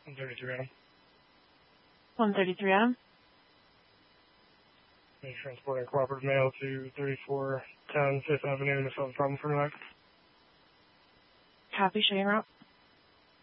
1:33 a.m. 1:33 a.m. Transporting cooperative mail to 3410 Fifth Avenue. This is a problem for me. Copy, showing route.